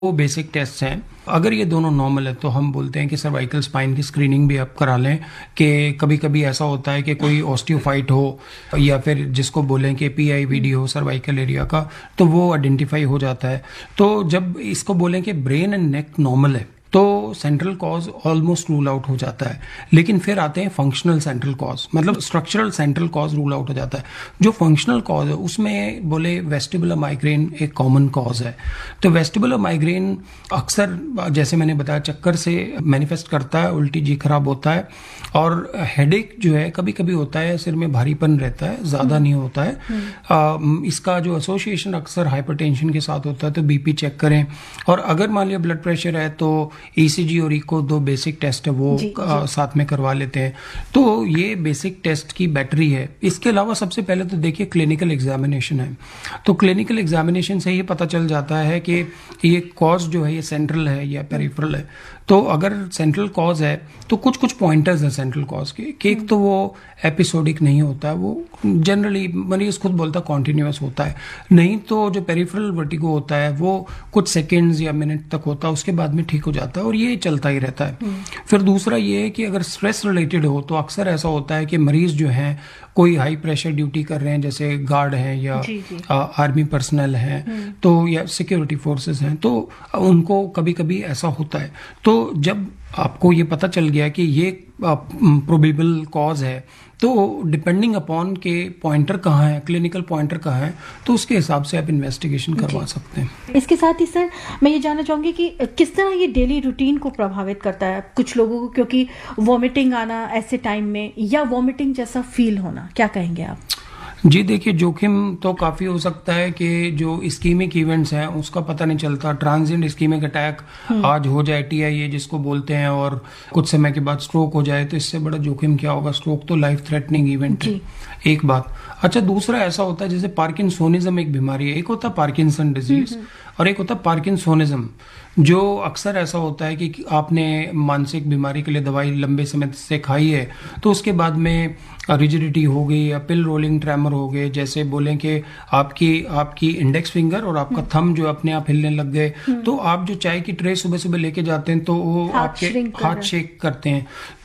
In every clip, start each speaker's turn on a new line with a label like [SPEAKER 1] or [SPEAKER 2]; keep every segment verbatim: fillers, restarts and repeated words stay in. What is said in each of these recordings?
[SPEAKER 1] वो basic test हैं। अगर ये दोनों नॉर्मल है तो हम बोलते हैं कि सर्वाइकल स्पाइन की स्क्रीनिंग भी आप करा लें। कि कभी कभी ऐसा होता है कि कोई ऑस्टियोफाइट हो या फिर जिसको बोलें कि पी आई वी डी हो सर्वाइकल एरिया का, तो वो आइडेंटिफाई हो जाता है। तो जब इसको बोलें कि ब्रेन एंड नेक नॉर्मल है तो central cause almost rule out हो जाता है। लेकिन फिर आते हैं फंक्शनल सेंट्रल कॉज, मतलब structural central cause rule out हो जाता है। जो फंक्शनल कॉज है उसमें बोले वेस्टिबुलर माइग्रेन एक कॉमन कॉज है। तो वेस्टिबुलर माइग्रेन अक्सर जैसे मैंने बताया चक्कर से मैनिफेस्ट करता है, उल्टी जी खराब होता है, और हेडेक जो है कभी कभी होता है, सिर में भारीपन रहता है, ज्यादा नहीं होता है। आ, इसका जो एसोसिएशन अक्सर हाइपरटेंशन के साथ होता है, तो बीपी चेक करें। और अगर मान लिया ब्लड प्रेशर है तो ईसीजी और इको दो बेसिक टेस्ट है वो जी, आ, जी. साथ में करवा लेते हैं। तो ये बेसिक टेस्ट की बैटरी है। इसके अलावा सबसे पहले तो देखिए क्लिनिकल एग्जामिनेशन है। तो क्लिनिकल एग्जामिनेशन से ही पता चल जाता है कि ये कॉज जो है ये सेंट्रल है या पेरिफेरल है। तो अगर सेंट्रल कॉज है तो कुछ कुछ पॉइंटर्स हैं सेंट्रल कॉज के, कि एक तो वो एपिसोडिक नहीं होता, वो जनरली मरीज खुद बोलता कॉन्टिन्यूअस होता है। नहीं तो जो पेरिफेरल वर्टिगो होता है वो कुछ सेकेंड्स या मिनट तक होता है, उसके बाद में ठीक हो जाता है और ये चलता ही रहता है। फिर दूसरा ये है कि अगर स्ट्रेस रिलेटेड हो तो अक्सर ऐसा होता है कि मरीज जो हैं कोई हाई प्रेशर ड्यूटी कर रहे हैं, जैसे गार्ड हैं या जी जी। आ, आर्मी पर्सनल हैं तो या सिक्योरिटी फोर्सेस हैं, तो उनको कभी कभी ऐसा होता है। तो जब आपको ये पता चल गया कि ये प्रोबेबल कॉज है, तो डिपेंडिंग अपॉन के पॉइंटर कहाँ है, क्लिनिकल पॉइंटर कहाँ है, तो उसके हिसाब से आप इन्वेस्टिगेशन करवा सकते हैं।
[SPEAKER 2] इसके साथ ही सर मैं ये जानना चाहूंगी कि किस तरह ये डेली रूटीन को प्रभावित करता है कुछ लोगों को, क्योंकि वॉमिटिंग आना ऐसे टाइम में या वॉमिटिंग जैसा फील होना, क्या कहेंगे आप?
[SPEAKER 1] जी देखिए, जोखिम तो काफ़ी हो सकता है कि जो इस्कीमिक इवेंट्स हैं उसका पता नहीं चलता। ट्रांजिएंट इस्कीमिक अटैक आज हो जाए, टी आई ए जिसको बोलते हैं, और कुछ समय के बाद स्ट्रोक हो जाए, तो इससे बड़ा जोखिम क्या होगा। स्ट्रोक तो लाइफ थ्रेटनिंग इवेंट है, एक बात। अच्छा, दूसरा ऐसा होता है जैसे पार्किंसोनिज्म एक बीमारी है। एक होता है पार्किंसन डिजीज और एक होता है पार्किंसोनिज्म, जो अक्सर ऐसा होता है कि आपने मानसिक बीमारी के लिए दवाई लंबे समय से खाई है तो उसके बाद में रिजिडिटी हो गई या पिल रोलिंग ट्रेमर हो गए, जैसे बोलें कि आपकी आपकी इंडेक्स फिंगर और आपका थंब जो अपने आप हिलने लग गए, तो आप जो चाय की ट्रे सुबह सुबह लेके जाते हैं तो वो आपके हाथ शेक करते हैं,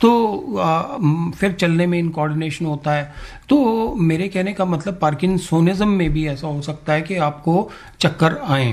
[SPEAKER 1] तो आ, फिर चलने में इनकोऑर्डिनेशन होता है। तो मेरे कहने का मतलब पार्किंसोनिज्म में भी ऐसा हो सकता है कि आपको चक्कर आए।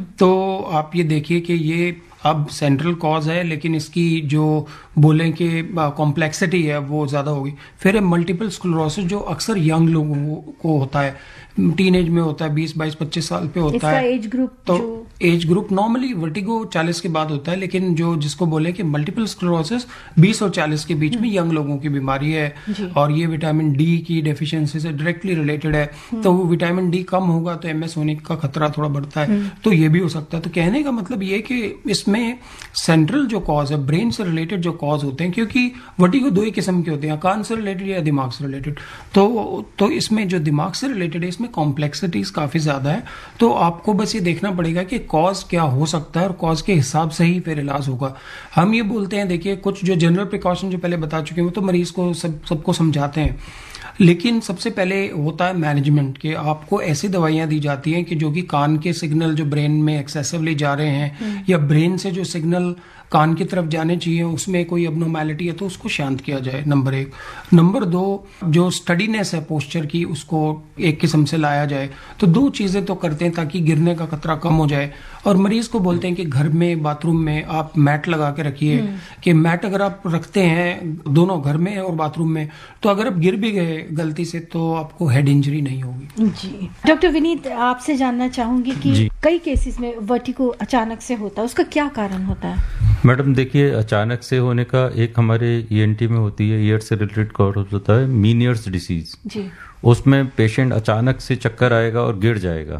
[SPEAKER 1] तो आप ये देखिए कि ये अब सेंट्रल कॉज है, लेकिन इसकी जो बोलें कि कॉम्प्लेक्सिटी है वो ज़्यादा होगी। फिर मल्टीपल स्क्लेरोसिस जो अक्सर यंग लोगों को होता है, टीन एज में होता है, बीस बाईस पच्चीस साल पे होता है।
[SPEAKER 2] एज ग्रुप
[SPEAKER 1] तो
[SPEAKER 2] जो...
[SPEAKER 1] एज ग्रुप नॉर्मली वर्टिगो चालीस के बाद होता है, लेकिन जो जिसको बोले कि मल्टीपल स्क्लेरोसिस बीस और चालीस के बीच में यंग लोगों की बीमारी है, और ये विटामिन डी की डेफिशिएंसी से डायरेक्टली रिलेटेड है। तो विटामिन डी कम होगा तो एमएस होने का खतरा थोड़ा बढ़ता है, तो ये भी हो सकता है। तो कहने का मतलब ये कि इसमें सेंट्रल जो कॉज है, ब्रेन से रिलेटेड जो कॉज होते हैं, क्योंकि वर्टिगो दो ही किस्म के होते हैं, कान से रिलेटेड या दिमाग से रिलेटेड। तो तो इसमें जो दिमाग से रिलेटेड है इसमें कॉम्प्लेक्सिटीज काफी ज्यादा है। तो आपको बस ये देखना पड़ेगा कि कॉज क्या हो सकता है और कॉज के हिसाब से ही फिर इलाज होगा। हम ये बोलते हैं, देखिए कुछ जो जनरल प्रिकॉशन जो पहले बता चुके हैं वो तो मरीज को सब सबको समझाते हैं, लेकिन सबसे पहले होता है मैनेजमेंट, कि आपको ऐसी दवाइयां दी जाती हैं कि जो कि कान के सिग्नल जो ब्रेन में एक्सेसिवली जा रहे हैं या ब्रेन से जो सिग्नल कान की तरफ जाने चाहिए उसमें कोई अबनॉर्मैलिटी है तो उसको शांत किया जाए, नंबर एक। नंबर दो, जो स्टडीनेस है पोस्चर की उसको एक किस्म से लाया जाए। तो दो चीजें तो करते हैं ताकि गिरने का खतरा कम हो जाए। और मरीज को बोलते हैं कि घर में बाथरूम में आप मैट लगा के रखिए, कि मैट अगर आप रखते हैं दोनों घर में और बाथरूम में, तो अगर आप गिर भी गए गलती से तो आपको हेड इंजरी नहीं होगी।
[SPEAKER 2] जी डॉक्टर विनीत, आपसे जानना चाहूंगी कि कई केसेस में वर्टिगो अचानक से होता है, उसका क्या कारण होता है?
[SPEAKER 3] मैडम देखिए, अचानक से होने का एक हमारे ईएनटी में होती है, ईयर से रिलेटेड कॉज होता है मीनियर्स डिसीज। जी उसमें पेशेंट अचानक से चक्कर आएगा और गिर जाएगा।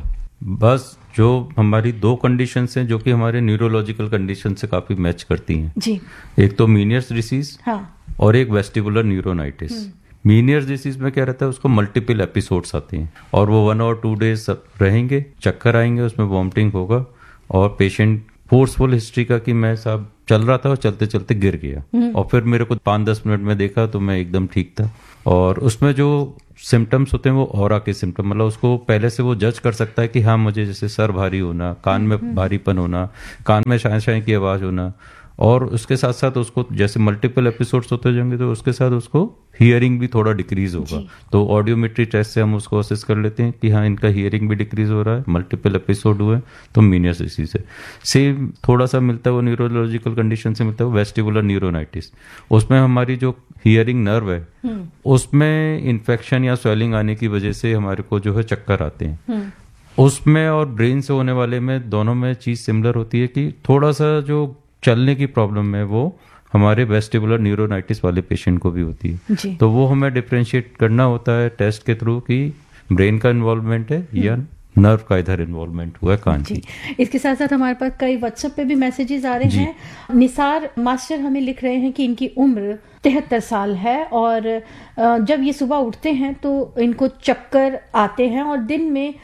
[SPEAKER 3] बस जो हमारी दो कंडीशंस हैं जो कि हमारे न्यूरोलॉजिकल कंडीशन से काफी मैच करती हैं जी। एक तो मीनियर्स डिसीज हाँ। और एक वेस्टिबुलर न्यूरोनाइटिस। मीनियर्स डिसीज में क्या रहता है, उसको मल्टीपल एपिसोड्स आते हैं और वो वन और टू डेज रहेंगे, चक्कर आएंगे, उसमें वॉमिटिंग होगा और पेशेंट फोर्सफुल हिस्ट्री का कि मैं साहब चल रहा था और चलते चलते गिर गया और फिर मेरे को पाँच दस मिनट में देखा तो मैं एकदम ठीक था। और उसमें जो सिम्टम्स होते हैं वो ऑरा के सिम्टम, मतलब उसको पहले से वो जज कर सकता है कि हाँ मुझे जैसे सर भारी होना, कान में भारीपन होना, कान में शाय शाय की आवाज़ होना, और उसके साथ साथ उसको जैसे मल्टीपल एपिसोड्स होते जाएंगे तो उसके साथ उसको हियरिंग भी थोड़ा डिक्रीज होगा। तो ऑडियोमेट्री टेस्ट से हम उसको असेस कर लेते हैं कि हाँ इनका हियरिंग भी डिक्रीज हो रहा है, मल्टीपल एपिसोड हुए तो मीनियस डिसीज है। सेम थोड़ा सा मिलता है वो न्यूरोलॉजिकल कंडीशन से मिलता है, वेस्टिबुलर न्यूरोनाइटिस। उसमें हमारी जो हियरिंग नर्व है उसमें इन्फेक्शन या स्वेलिंग आने की वजह से हमारे को जो है चक्कर आते हैं। उसमें और ब्रेन से होने वाले में दोनों में चीज सिमिलर होती है कि थोड़ा सा जो चलने की प्रॉब्लम है वो हमारे वेस्टिबुलर न्यूरोनाइटिस वाले पेशेंट को भी होती है जी। तो वो हमें डिफरेंशिएट करना होता है टेस्ट के थ्रू कि ब्रेन का इन्वॉल्वमेंट है या नर्व का इधर इन्वॉल्वमेंट हुआ है कान की।
[SPEAKER 2] इसके साथ साथ हमारे पास कई व्हाट्सएप पे भी मैसेजेस आ रहे हैं। निसार मास्टर हमें लिख रहे हैं कि इनकी उम्र तिहत्तर साल है और जब ये सुबह उठते हैं तो इनको चक्कर आते हैं और दिन में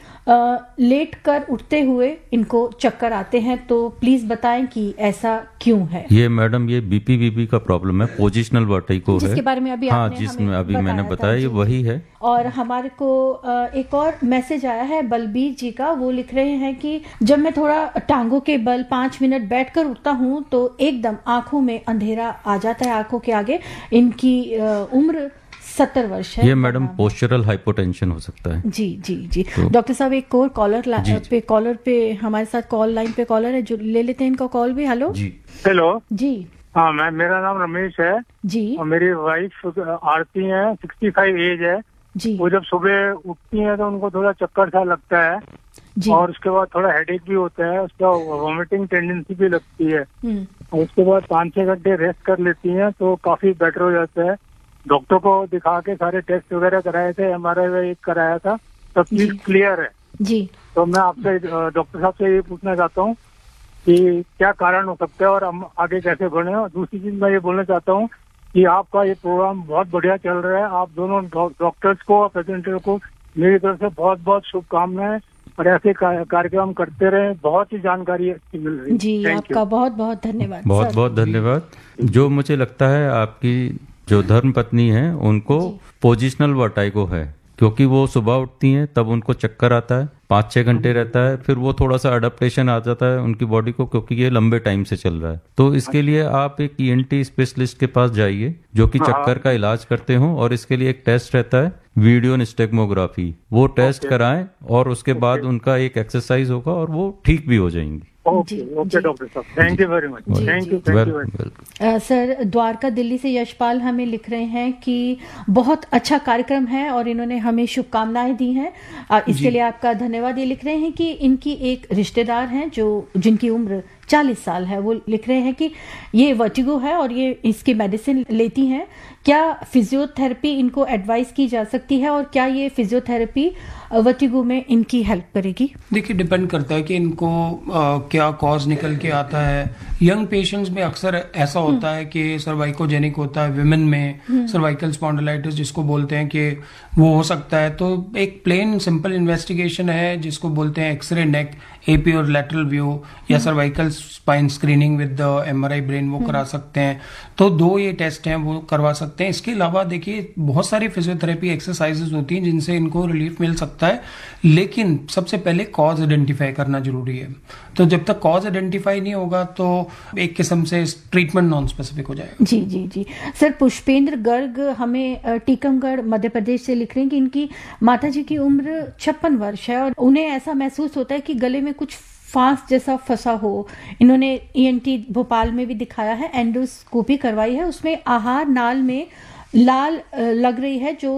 [SPEAKER 2] लेट कर उठते हुए इनको चक्कर आते हैं। तो प्लीज बताएं कि ऐसा क्यों है।
[SPEAKER 3] ये मैडम ये बीपी बीपी का प्रॉब्लम है, पोजिशनल वर्टिगो है,
[SPEAKER 2] जिसके बारे में अभी
[SPEAKER 3] हाँ
[SPEAKER 2] आपने
[SPEAKER 3] जिसमें अभी मैंने बताया ये वही है।
[SPEAKER 2] और हमारे को एक और मैसेज आया है बलबीर जी का, वो लिख रहे हैं कि जब मैं थोड़ा टांगों के बल पांच मिनट बैठकर उठता हूँ तो एकदम आंखों में अंधेरा आ जाता है आंखों के आगे। इनकी उम्र सत्तर वर्ष है।
[SPEAKER 3] ये मैडम पोस्चरल हाइपोटेंशन हो सकता है।
[SPEAKER 2] जी जी जी तो, डॉक्टर साहब एक और कॉलर पे कॉलर पे हमारे साथ कॉल लाइन पे कॉलर है जो ले लेते हैं इनका कॉल भी। हेलो
[SPEAKER 3] जी।
[SPEAKER 4] हेलो
[SPEAKER 2] जी।
[SPEAKER 4] हाँ मैं मेरा नाम रमेश है
[SPEAKER 2] जी
[SPEAKER 4] और मेरी वाइफ आरती है, सिक्सटी फाइव एज है
[SPEAKER 2] जी।
[SPEAKER 4] वो जब सुबह उठती हैं तो उनको थोड़ा चक्कर सा लगता है
[SPEAKER 2] जी।
[SPEAKER 4] और उसके बाद थोड़ा हेडेक भी होता है, उसका वॉमिटिंग टेंडेंसी भी लगती है और उसके बाद पाँच छह घंटे रेस्ट कर लेती हैं तो काफी बेटर हो जाता है। डॉक्टर को दिखा के सारे टेस्ट वगैरह कराए थे, एम आर आई कराया था, सब चीज क्लियर है
[SPEAKER 2] जी।
[SPEAKER 4] तो मैं आपसे डॉक्टर साहब से ये पूछना चाहता हूँ कि क्या कारण हो सकता है और हम आगे कैसे बढ़े। और दूसरी चीज मैं ये बोलना चाहता हूँ कि आपका ये प्रोग्राम बहुत बढ़िया चल रहा है। आप दोनों डॉक्टर्स को और प्रेजेंटर को मेरी तरफ से बहुत बहुत शुभकामनाएं और ऐसे कार्यक्रम करते रहे। बहुत ही जानकारी अच्छी मिल रही है
[SPEAKER 2] जी। आपका बहुत बहुत धन्यवाद।
[SPEAKER 3] बहुत बहुत धन्यवाद। जो मुझे लगता है आपकी जो धर्म पत्नी है उनको पोजिशनल वर्टाइगो है, क्योंकि वो सुबह उठती हैं तब उनको चक्कर आता है, पाँच छह घंटे रहता है, फिर वो थोड़ा सा अडेप्टेशन आ जाता है उनकी बॉडी को, क्योंकि ये लंबे टाइम से चल रहा है। तो इसके लिए आप एक ईएनटी स्पेशलिस्ट के पास जाइए जो कि चक्कर का इलाज करते हो, और इसके लिए एक टेस्ट रहता है वीडियो निस्टेगमोग्राफी, वो टेस्ट कराएं और उसके बाद उनका एक एक्सरसाइज होगा और वो ठीक भी हो जाएंगी।
[SPEAKER 4] ओके ओके डॉक्टर साहब, thank you very much. Thank you thank you very much.
[SPEAKER 2] Sir Dwarka Delhi से यशपाल हमें लिख रहे हैं कि बहुत अच्छा कार्यक्रम है और इन्होंने हमें शुभकामनाएं दी हैं। इसके लिए आपका धन्यवाद। ये लिख रहे हैं कि इनकी एक रिश्तेदार हैं जो जिनकी उम्र चालीस साल है, वो लिख रहे हैं कि ये वर्टिगो है और ये इसकी मेडिसिन लेती हैं। क्या फिजियोथेरेपी इनको एडवाइस की जा सकती है और क्या ये फिजियोथेरेपी वर्टिगो में इनकी हेल्प करेगी? देखिए
[SPEAKER 1] डिपेंड करता है कि इनको आ, क्या कॉज निकल के आता है। यंग पेशेंट्स में अक्सर ऐसा होता है कि सर्वाइकोजेनिक होता है, विमेन में सर्वाइकल स्पॉन्डिलाइटिस जिसको बोलते हैं कि वो हो सकता है। तो एक प्लेन सिंपल इन्वेस्टिगेशन है जिसको बोलते हैं एक्सरे नेक, एपी और लैटरल व्यू या cervical spine screening with the MRI brain, वो करा सकते हैं। तो दो ये टेस्ट हैं वो करवा सकते हैं। इसके अलावा देखिए बहुत सारी फिजियोथेरेपी एक्सरसाइजेज होती हैं जिनसे इनको रिलीफ मिल सकता है, लेकिन सबसे पहले कॉज आइडेंटिफाई करना जरूरी है। तो जब तक कॉज आइडेंटिफाई नहीं होगा तो एक किस्म से ट्रीटमेंट नॉन स्पेसिफिक हो जाएगा।
[SPEAKER 2] जी जी जी। सर पुष्पेंद्र गर्ग हमें टीकमगढ़ मध्य प्रदेश से लिख रहे हैं कि इनकी माता जी की उम्र छप्पन वर्ष है और उन्हें ऐसा महसूस होता है कि गले में कुछ फांस जैसा फंसा हो। इन्होंने ईएनटी भोपाल में भी दिखाया है, एंडोस्कोपी करवाई है, उसमें आहार नाल में लाल लग रही है जो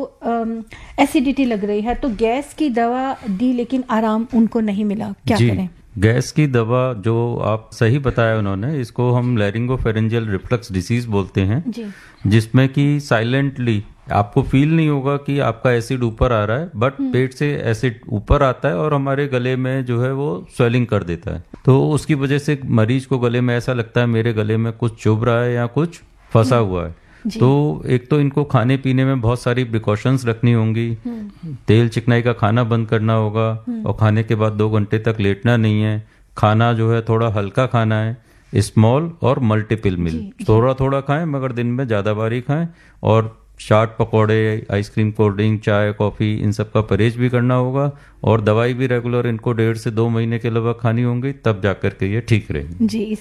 [SPEAKER 2] एसिडिटी लग रही है। तो गैस की दवा दी लेकिन आराम उनको नहीं मिला, क्या करें?
[SPEAKER 3] गैस की दवा जो आप सही बताया उन्होंने, इसको हम लैरिंगोफेरेंजियल रिफ्लक्स डिसीज बोलते हैं जी। जिसमें कि साइलेंटली आपको फील नहीं होगा कि आपका एसिड ऊपर आ रहा है, बट पेट से एसिड ऊपर आता है और हमारे गले में जो है वो स्वेलिंग कर देता है। तो उसकी वजह से मरीज को गले में ऐसा लगता है मेरे गले में कुछ चुभ रहा है या कुछ फंसा हुआ है। तो एक तो इनको खाने पीने में बहुत सारी प्रिकॉशंस रखनी होंगी, तेल चिकनाई का खाना बंद करना होगा और खाने के बाद दो घंटे तक लेटना नहीं है। खाना जो है थोड़ा हल्का खाना है, स्मॉल और मल्टीपल मील, थोड़ा थोड़ा खाएं मगर दिन में ज्यादा बार ही खाएं और चाट पकौड़े, आइसक्रीम, कोल्ड ड्रिंक, चाय, कॉफ़ी, इन सब का परहेज भी करना होगा और दवाई भी रेगुलर इनको डेढ़ से दो महीने के अलावा खानी होंगी, तब जाकर के ये ठीक रहेंगे।
[SPEAKER 2] जी,